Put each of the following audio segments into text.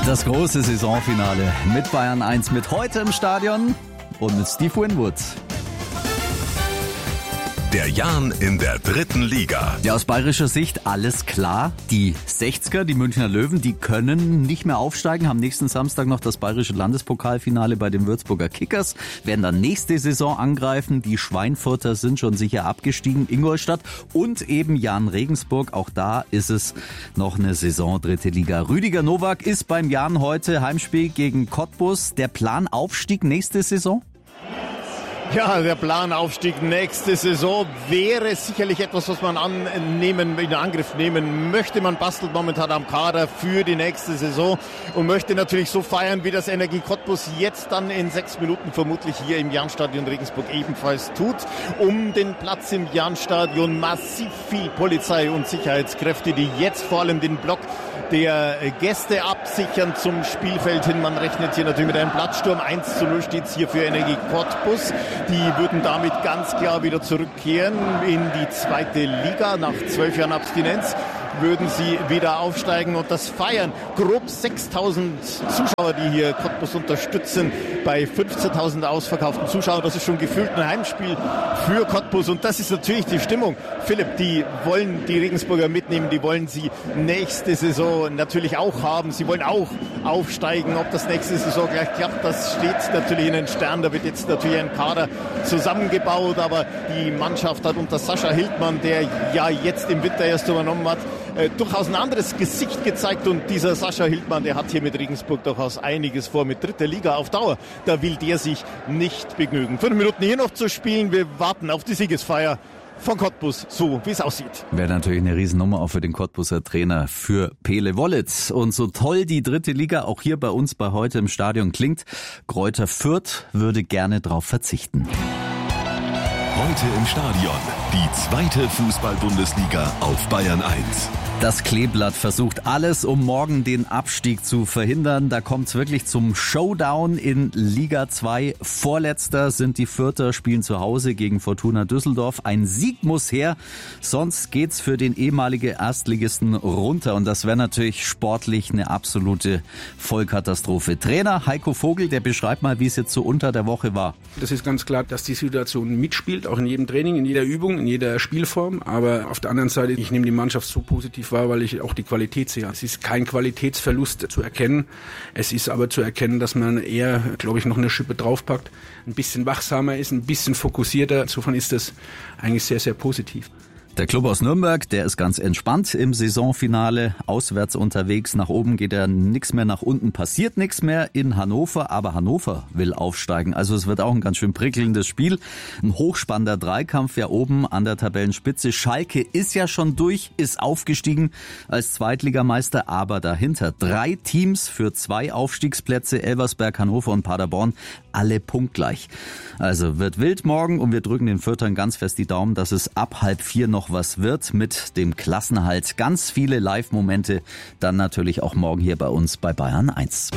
Das große Saisonfinale mit Bayern 1 mit heute im Stadion und mit Steve Winwood. Der Jan in der dritten Liga. Ja, aus bayerischer Sicht alles klar. Die 60er, die Münchner Löwen, die können nicht mehr aufsteigen, haben nächsten Samstag noch das bayerische Landespokalfinale bei den Würzburger Kickers, werden dann nächste Saison angreifen. Die Schweinfurter sind schon sicher abgestiegen, Ingolstadt und eben Jan Regensburg. Auch da ist es noch eine Saison dritte Liga. Rüdiger Nowak ist beim Jan heute Heimspiel gegen Cottbus. Der Plan Aufstieg nächste Saison? Ja, der Plan Aufstieg nächste Saison wäre sicherlich etwas, was man in Angriff nehmen möchte. Man bastelt momentan am Kader für die nächste Saison und möchte natürlich so feiern, wie das Energie Cottbus jetzt dann in 6 Minuten vermutlich hier im Jahnstadion Regensburg ebenfalls tut. Um den Platz im Jahnstadion massiv viel Polizei und Sicherheitskräfte, die jetzt vor allem den Block der Gäste absichern zum Spielfeld hin. Man rechnet hier natürlich mit einem Platzsturm. 1:0 steht es hier für Energie Cottbus. Die würden damit ganz klar wieder zurückkehren in die zweite Liga. Nach 12 Jahren Abstinenz würden sie wieder aufsteigen und das feiern. Grob 6.000 Zuschauer, die hier Cottbus unterstützen, bei 15.000 ausverkauften Zuschauern. Das ist schon gefühlt ein Heimspiel für Cottbus und das ist natürlich die Stimmung. Philipp, die wollen die Regensburger mitnehmen, die wollen sie nächste Saison natürlich auch haben. Sie wollen auch aufsteigen. Ob das nächste Saison gleich klappt, das steht natürlich in den Sternen. Da wird jetzt natürlich ein Kader zusammengebaut, aber die Mannschaft hat unter Sascha Hildmann, der ja jetzt im Winter erst übernommen hat, durchaus ein anderes Gesicht gezeigt und dieser Sascha Hildmann, der hat hier mit Regensburg durchaus einiges vor mit dritter Liga auf Dauer. Da will der sich nicht begnügen. 5 Minuten hier noch zu spielen. Wir warten auf die Siegesfeier von Cottbus, so wie es aussieht. Wäre natürlich eine Riesennummer auch für den Cottbuser Trainer, für Pele Wollitz. Und so toll die dritte Liga auch hier bei uns bei heute im Stadion klingt, Greuther Fürth würde gerne drauf verzichten. Heute im Stadion. Die zweite Fußball-Bundesliga auf Bayern 1. Das Kleeblatt versucht alles, um morgen den Abstieg zu verhindern. Da kommt es wirklich zum Showdown in Liga 2. Vorletzter sind die Fürther, spielen zu Hause gegen Fortuna Düsseldorf. Ein Sieg muss her, sonst geht's für den ehemaligen Erstligisten runter. Und das wäre natürlich sportlich eine absolute Vollkatastrophe. Trainer Heiko Vogel, der beschreibt mal, wie es jetzt so unter der Woche war. Das ist ganz klar, dass die Situation mitspielt, auch in jedem Training, in jeder Übung, in jeder Spielform. Aber auf der anderen Seite, ich nehme die Mannschaft so positiv wahr, weil ich auch die Qualität sehe. Es ist kein Qualitätsverlust zu erkennen. Es ist aber zu erkennen, dass man eher, glaube ich, noch eine Schippe draufpackt, ein bisschen wachsamer ist, ein bisschen fokussierter. Insofern ist das eigentlich sehr, sehr positiv. Der Club aus Nürnberg, der ist ganz entspannt im Saisonfinale, auswärts unterwegs. Nach oben geht er nichts mehr, nach unten passiert nichts mehr in Hannover. Aber Hannover will aufsteigen. Also es wird auch ein ganz schön prickelndes Spiel. Ein hochspannender Dreikampf ja oben an der Tabellenspitze. Schalke ist ja schon durch, ist aufgestiegen als Zweitligameister. Aber dahinter 3 Teams für 2 Aufstiegsplätze. Elversberg, Hannover und Paderborn. Alle punktgleich. Also wird wild morgen und wir drücken den Fürthern ganz fest die Daumen, dass es ab 3:30 noch was wird mit dem Klassenerhalt. Ganz viele Live-Momente dann natürlich auch morgen hier bei uns bei Bayern 1.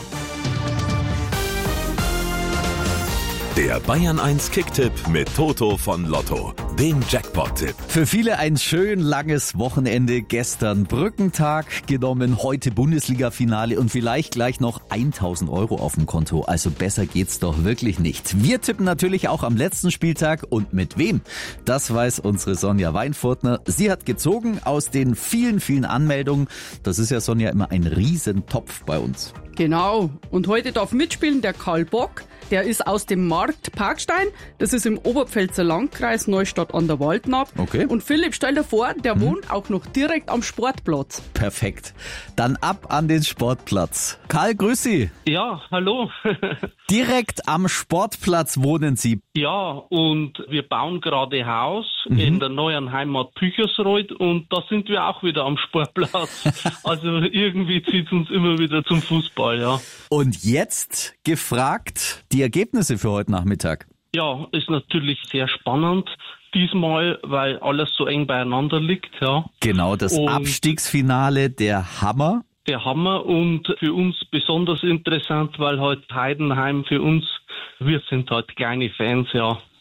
Der Bayern 1 Kicktipp mit Toto von Lotto, dem Jackpot-Tipp. Für viele ein schön langes Wochenende. Gestern Brückentag genommen, heute Bundesliga-Finale und vielleicht gleich noch 1.000 € auf dem Konto. Also besser geht's doch wirklich nicht. Wir tippen natürlich auch am letzten Spieltag und mit wem? Das weiß unsere Sonja Weinfurtner. Sie hat gezogen aus den vielen, vielen Anmeldungen. Das ist ja, Sonja, immer ein Riesentopf bei uns. Genau. Und heute darf mitspielen der Karl Bock. Der ist aus dem Markt Parkstein. Das ist im Oberpfälzer Landkreis Neustadt an der Waldnaab. Okay. Und Philipp, stell dir vor, der wohnt auch noch direkt am Sportplatz. Perfekt. Dann ab an den Sportplatz. Karl, grüß Sie. Ja, hallo. Direkt am Sportplatz wohnen Sie. Ja, und wir bauen gerade Haus in der neuen Heimat Püchersreuth und da sind wir auch wieder am Sportplatz. Also irgendwie zieht uns immer wieder zum Fußball, ja. Und jetzt gefragt die Ergebnisse für heute Nachmittag. Ja, ist natürlich sehr spannend diesmal, weil alles so eng beieinander liegt, ja. Genau, das Abstiegsfinale, der Hammer. Der Hammer und für uns besonders interessant, weil halt Heidenheim für uns, wir sind halt kleine Fans, ja.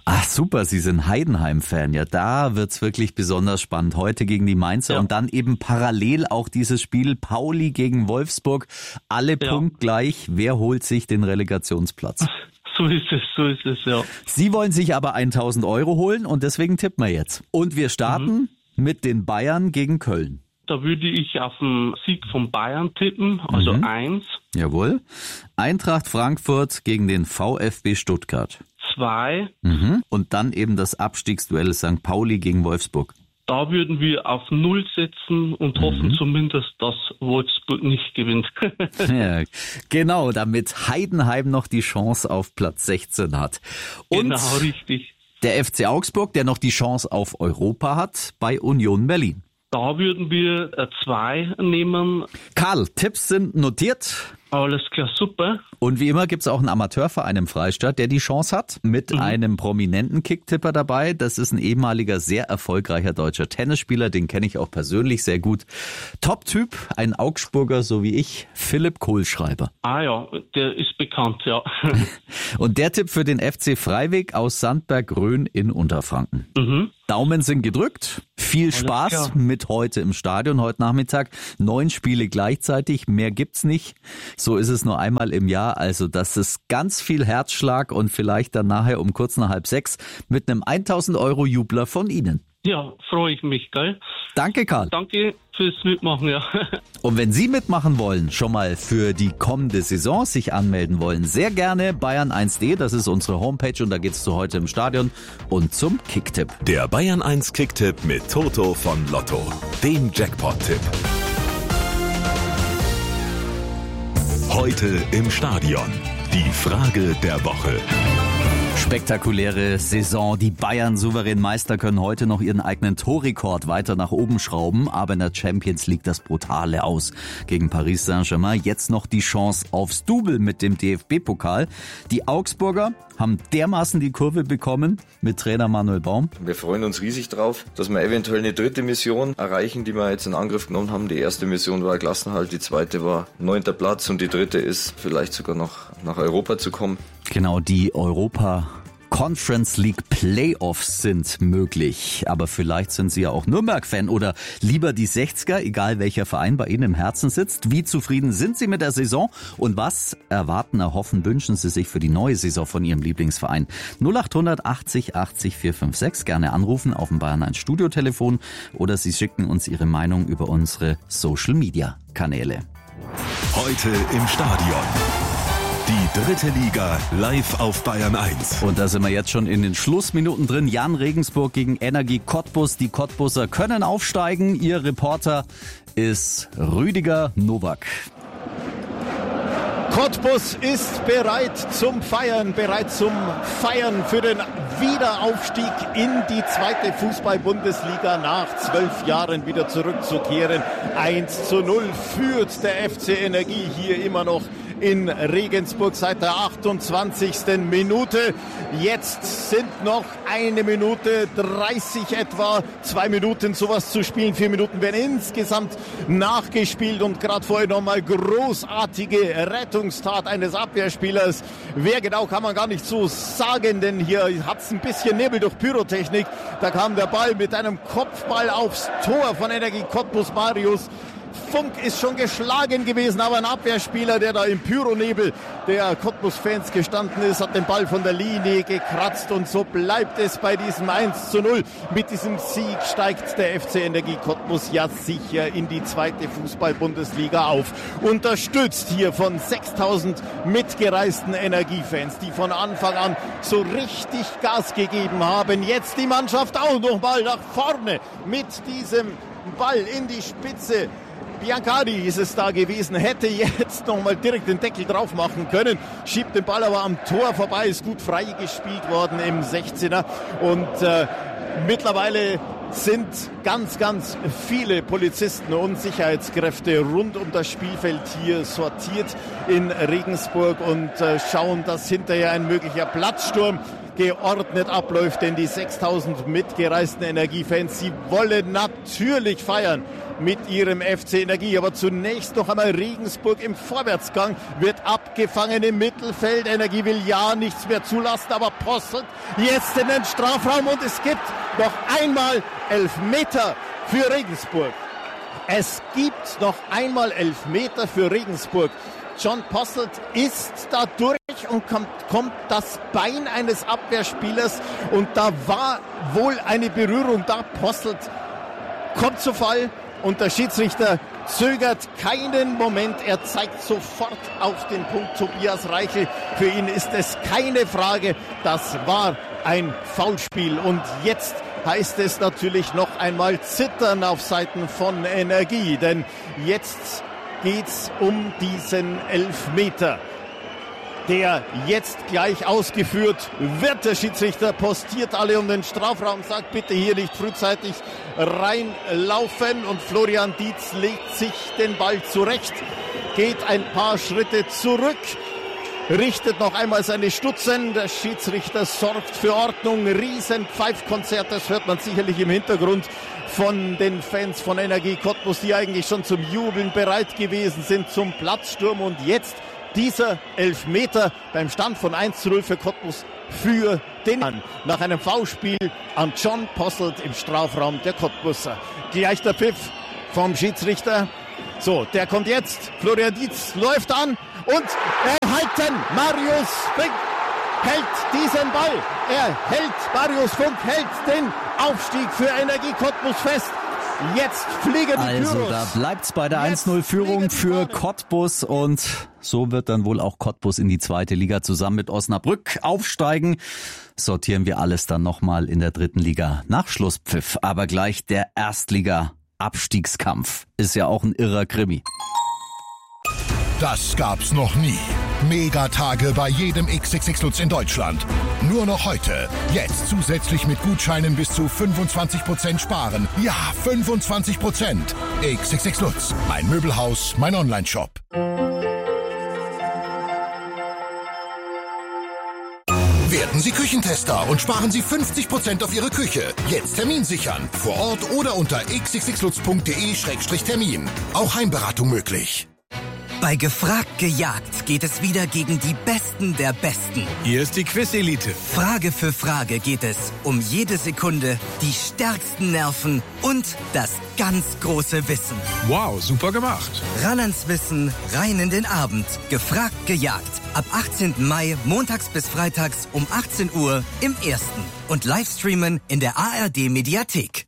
Ach super, Sie sind Heidenheim-Fan. Ja, da wird's wirklich besonders spannend. Heute gegen die Mainzer und dann eben parallel auch dieses Spiel Pauli gegen Wolfsburg. Alle punktgleich. Wer holt sich den Relegationsplatz? So ist es, ja. Sie wollen sich aber 1.000 € holen und deswegen tippen wir jetzt. Und wir starten mit den Bayern gegen Köln. Da würde ich auf den Sieg von Bayern tippen, also 1. Jawohl. Eintracht Frankfurt gegen den VfB Stuttgart. 2. Und dann eben das Abstiegsduell St. Pauli gegen Wolfsburg. Da würden wir auf 0 setzen und hoffen zumindest, dass Wolfsburg nicht gewinnt. Ja, genau, damit Heidenheim noch die Chance auf Platz 16 hat. Und genau, richtig. Der FC Augsburg, der noch die Chance auf Europa hat, bei Union Berlin. Da würden wir 2 nehmen. Karl, Tipps sind notiert. Alles klar, super. Und wie immer gibt's auch einen Amateurverein im Freistaat, der die Chance hat, mit einem prominenten Kicktipper dabei. Das ist ein ehemaliger, sehr erfolgreicher deutscher Tennisspieler, den kenne ich auch persönlich sehr gut. Top-Typ, ein Augsburger, so wie ich, Philipp Kohlschreiber. Ah ja, der ist bekannt, ja. Und der Tipp für den FC Freiweg aus Sandberg-Rhön in Unterfranken. Daumen sind gedrückt. Viel Spaß mit heute im Stadion, heute Nachmittag. 9 Spiele gleichzeitig, mehr gibt's nicht. So ist es nur einmal im Jahr, also das ist ganz viel Herzschlag und vielleicht dann nachher um kurz nach 5:30 mit einem 1.000 € Jubler von Ihnen. Ja, freue ich mich, gell? Danke, Karl. Danke fürs Mitmachen, ja. Und wenn Sie mitmachen wollen, schon mal für die kommende Saison sich anmelden wollen, sehr gerne Bayern1.de, das ist unsere Homepage und da geht's zu heute im Stadion und zum Kicktipp. Der Bayern 1 Kicktipp mit Toto von Lotto, dem Jackpot-Tipp. Heute im Stadion. Die Frage der Woche. Spektakuläre Saison. Die Bayern souverän Meister können heute noch ihren eigenen Torrekord weiter nach oben schrauben. Aber in der Champions League das Brutale aus gegen Paris Saint-Germain. Jetzt noch die Chance aufs Double mit dem DFB-Pokal. Die Augsburger haben dermaßen die Kurve bekommen mit Trainer Manuel Baum. Wir freuen uns riesig drauf, dass wir eventuell eine dritte Mission erreichen, die wir jetzt in Angriff genommen haben. Die erste Mission war Klassenerhalt, die zweite war 9. Platz und die dritte ist vielleicht sogar noch nach Europa zu kommen. Genau, die Conference League Playoffs sind möglich, aber vielleicht sind Sie ja auch Nürnberg-Fan oder lieber die 60er, egal welcher Verein bei Ihnen im Herzen sitzt. Wie zufrieden sind Sie mit der Saison und was erwarten, erhoffen, wünschen Sie sich für die neue Saison von Ihrem Lieblingsverein? 0800 80 80 456, gerne anrufen auf dem Bayern 1 Studiotelefon oder Sie schicken uns Ihre Meinung über unsere Social-Media-Kanäle. Heute im Stadion. Die dritte Liga live auf Bayern 1. Und da sind wir jetzt schon in den Schlussminuten drin. Jan Regensburg gegen Energie Cottbus. Die Cottbuser können aufsteigen. Ihr Reporter ist Rüdiger Nowak. Cottbus ist bereit zum Feiern für den Wiederaufstieg in die 2. Fußball-Bundesliga nach 12 Jahren wieder zurückzukehren. 1:0 führt der FC Energie hier immer noch in Regensburg seit der 28. Minute. Jetzt sind noch 1 Minute 30 etwa, 2 Minuten sowas zu spielen. 4 Minuten werden insgesamt nachgespielt und gerade vorher nochmal großartige Rettungstat eines Abwehrspielers. Wer genau, kann man gar nicht so sagen, denn hier hat es ein bisschen Nebel durch Pyrotechnik. Da kam der Ball mit einem Kopfball aufs Tor von Energie Cottbus. Marius Funk ist schon geschlagen gewesen, aber ein Abwehrspieler, der da im Pyronebel der Cottbus-Fans gestanden ist, hat den Ball von der Linie gekratzt und so bleibt es bei diesem 1:0. Mit diesem Sieg steigt der FC Energie Cottbus ja sicher in die 2. Fußball-Bundesliga auf. Unterstützt hier von 6.000 mitgereisten Energiefans, die von Anfang an so richtig Gas gegeben haben. Jetzt die Mannschaft auch noch mal nach vorne mit diesem Ball in die Spitze. Biancardi ist es da gewesen, hätte jetzt nochmal direkt den Deckel drauf machen können, schiebt den Ball aber am Tor vorbei, ist gut freigespielt worden im 16er und mittlerweile sind ganz viele Polizisten und Sicherheitskräfte rund um das Spielfeld hier sortiert in Regensburg und schauen, dass hinterher ein möglicher Platzsturm geordnet abläuft, denn die 6.000 mitgereisten Energiefans, sie wollen natürlich feiern mit ihrem FC Energie. Aber zunächst noch einmal Regensburg im Vorwärtsgang, wird abgefangen im Mittelfeld. Energie will ja nichts mehr zulassen, aber Posselt jetzt in den Strafraum und es gibt noch einmal Elfmeter für Regensburg. Es gibt noch einmal Elfmeter für Regensburg. John Posselt ist da durch und kommt das Bein eines Abwehrspielers und da war wohl eine Berührung da. Posselt kommt zu Fall und der Schiedsrichter zögert keinen Moment. Er zeigt sofort auf den Punkt Tobias Reichel. Für ihn ist es keine Frage, das war ein Foulspiel. Und jetzt heißt es natürlich noch einmal zittern auf Seiten von Energie, denn jetzt geht's um diesen Elfmeter, der jetzt gleich ausgeführt wird. Der Schiedsrichter postiert alle um den Strafraum, sagt bitte hier nicht frühzeitig reinlaufen und Florian Dietz legt sich den Ball zurecht, geht ein paar Schritte zurück, richtet noch einmal seine Stutzen. Der Schiedsrichter sorgt für Ordnung. Riesen Pfeifkonzert, das hört man sicherlich im Hintergrund von den Fans von Energie Cottbus, die eigentlich schon zum Jubeln bereit gewesen sind, zum Platzsturm. Und jetzt dieser Elfmeter beim Stand von 1:0 für Cottbus für den Mann. Nach einem Foulspiel an John Posselt im Strafraum der Cottbusser. Gleich der Pfiff vom Schiedsrichter. So, der kommt jetzt. Florian Dietz läuft an und erhalten. Marius Fink hält diesen Ball. Marius Fink hält den Aufstieg für Energie Cottbus fest. Jetzt fliegen die Pyros. Also da bleibt's bei der 1-0-Führung für Cottbus und so wird dann wohl auch Cottbus in die zweite Liga zusammen mit Osnabrück aufsteigen. Sortieren wir alles dann nochmal in der dritten Liga nach Schlusspfiff. Aber gleich der Erstliga-Abstiegskampf. Ist ja auch ein irrer Krimi. Das gab's noch nie. Megatage bei jedem XXX Lutz in Deutschland. Nur noch heute. Jetzt zusätzlich mit Gutscheinen bis zu 25% sparen. Ja, 25%. XXX Lutz. Mein Möbelhaus, mein Onlineshop. Werden Sie Küchentester und sparen Sie 50% auf Ihre Küche. Jetzt Termin sichern. Vor Ort oder unter xxxlutz.de/termin. Auch Heimberatung möglich. Bei Gefragt gejagt geht es wieder gegen die Besten der Besten. Hier ist die Quiz-Elite. Frage für Frage geht es um jede Sekunde, die stärksten Nerven und das ganz große Wissen. Wow, super gemacht. Ran ans Wissen, rein in den Abend. Gefragt gejagt. Ab 18. Mai, montags bis freitags um 18 Uhr im Ersten. Und Livestreamen in der ARD-Mediathek.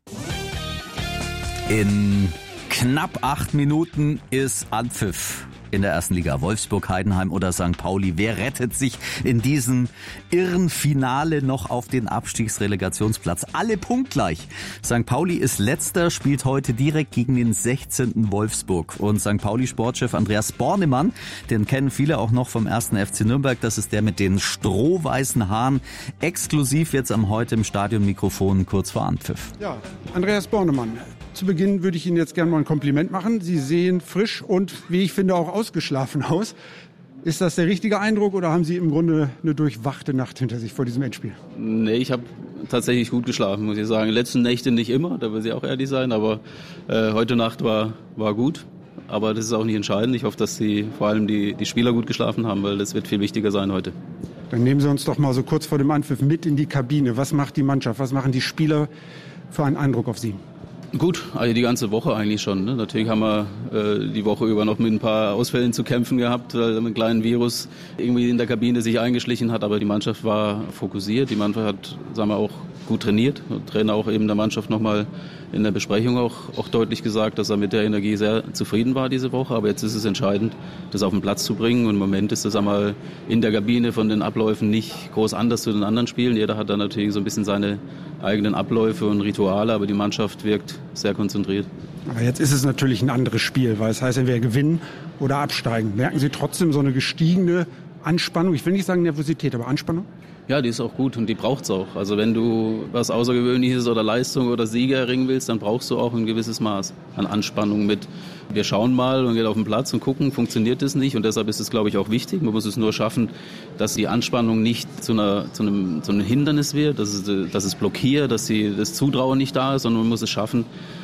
In knapp 8 Minuten ist Anpfiff in der ersten Liga. Wolfsburg, Heidenheim oder St. Pauli. Wer rettet sich in diesem irren Finale noch auf den Abstiegsrelegationsplatz? Alle punktgleich. St. Pauli ist letzter, spielt heute direkt gegen den 16. Wolfsburg. Und St. Pauli-Sportchef Andreas Bornemann, den kennen viele auch noch vom 1. FC Nürnberg. Das ist der mit den strohweißen Haaren. Exklusiv jetzt am heute im Stadionmikrofon kurz vor Anpfiff. Ja, Andreas Bornemann. Zu Beginn würde ich Ihnen jetzt gerne mal ein Kompliment machen. Sie sehen frisch und, wie ich finde, auch ausgeschlafen aus. Ist das der richtige Eindruck oder haben Sie im Grunde eine durchwachte Nacht hinter sich vor diesem Endspiel? Nee, ich habe tatsächlich gut geschlafen, muss ich sagen. Die letzten Nächte nicht immer, da will ich auch ehrlich sein, aber heute Nacht war gut. Aber das ist auch nicht entscheidend. Ich hoffe, dass vor allem die Spieler gut geschlafen haben, weil das wird viel wichtiger sein heute. Dann nehmen Sie uns doch mal so kurz vor dem Anpfiff mit in die Kabine. Was macht die Mannschaft, was machen die Spieler für einen Eindruck auf Sie? Gut, also die ganze Woche eigentlich schon. Ne? Natürlich haben wir die Woche über noch mit ein paar Ausfällen zu kämpfen gehabt, weil ein kleinen Virus irgendwie in der Kabine sich eingeschlichen hat. Aber die Mannschaft war fokussiert. Die Mannschaft hat, sagen wir, auch gut trainiert. Der Trainer auch eben der Mannschaft nochmal in der Besprechung auch deutlich gesagt, dass er mit der Energie sehr zufrieden war diese Woche. Aber jetzt ist es entscheidend, das auf den Platz zu bringen. Und im Moment ist das einmal in der Kabine von den Abläufen nicht groß anders zu den anderen Spielen. Jeder hat da natürlich so ein bisschen seine eigenen Abläufe und Rituale, aber die Mannschaft wirkt sehr konzentriert. Aber jetzt ist es natürlich ein anderes Spiel, weil es heißt, entweder gewinnen oder absteigen. Merken Sie trotzdem so eine gestiegene Anspannung? Ich will nicht sagen Nervosität, aber Anspannung? Ja, die ist auch gut und die braucht's auch. Also wenn du was Außergewöhnliches oder Leistung oder Sieger erringen willst, dann brauchst du auch ein gewisses Maß an Anspannung mit. Wir schauen mal und gehen auf den Platz und gucken, funktioniert das nicht, und deshalb ist es, glaube ich, auch wichtig. Man muss es nur schaffen, dass die Anspannung nicht zu einem Hindernis wird, dass es blockiert, dass das Zutrauen nicht da ist, sondern man muss es schaffen,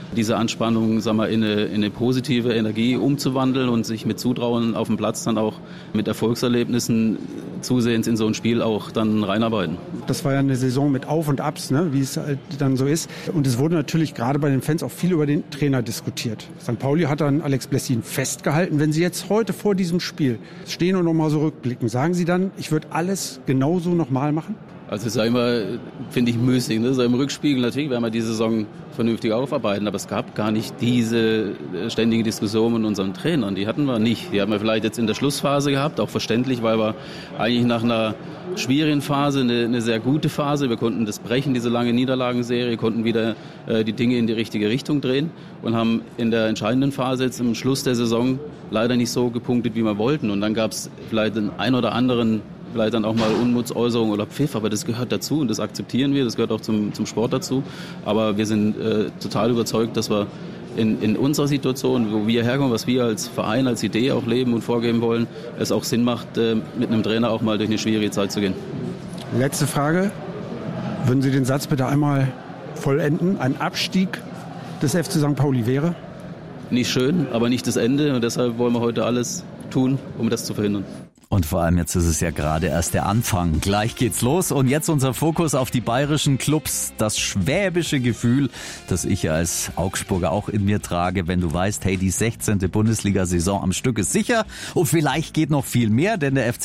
diese Anspannung, sagen wir, in eine positive Energie umzuwandeln und sich mit Zutrauen auf dem Platz dann auch mit Erfolgserlebnissen zusehends in so ein Spiel auch dann reinarbeiten. Das war ja eine Saison mit Auf und Abs, ne, wie es halt dann so ist. Und es wurde natürlich gerade bei den Fans auch viel über den Trainer diskutiert. St. Pauli hat an Alex Blessin festgehalten. Wenn Sie jetzt heute vor diesem Spiel stehen und nochmal so rückblicken, sagen Sie dann, ich würde alles genauso nochmal machen? Also sag ich mal, finde ich müßig, ne? So im Rückspiegel natürlich werden wir die Saison vernünftig aufarbeiten, aber es gab gar nicht diese ständige Diskussion mit unseren Trainern, die hatten wir nicht. Die haben wir vielleicht jetzt in der Schlussphase gehabt, auch verständlich, weil wir eigentlich nach einer schwierigen Phase eine sehr gute Phase, wir konnten das brechen, diese lange Niederlagenserie, konnten wieder die Dinge in die richtige Richtung drehen und haben in der entscheidenden Phase jetzt am Schluss der Saison leider nicht so gepunktet, wie wir wollten. Und dann gab es vielleicht den ein oder anderen vielleicht dann auch mal Unmutsäußerung oder Pfiff, aber das gehört dazu und das akzeptieren wir, das gehört auch zum Sport dazu. Aber wir sind total überzeugt, dass wir in unserer Situation, wo wir herkommen, was wir als Verein, als Idee auch leben und vorgeben wollen, es auch Sinn macht, mit einem Trainer auch mal durch eine schwierige Zeit zu gehen. Letzte Frage. Würden Sie den Satz bitte einmal vollenden? Ein Abstieg des FC St. Pauli wäre? Nicht schön, aber nicht das Ende und deshalb wollen wir heute alles tun, um das zu verhindern. Und vor allem jetzt ist es ja gerade erst der Anfang. Gleich geht's los und jetzt unser Fokus auf die bayerischen Clubs. Das schwäbische Gefühl, das ich als Augsburger auch in mir trage, wenn du weißt, hey, die 16. Bundesliga-Saison am Stück ist sicher und vielleicht geht noch viel mehr, denn der FC